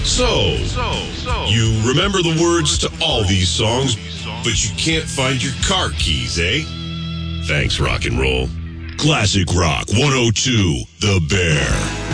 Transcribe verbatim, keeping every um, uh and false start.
So, you remember the words to all these songs, but you can't find your car keys, eh? Thanks, rock and roll. Classic Rock one oh two, The Bear.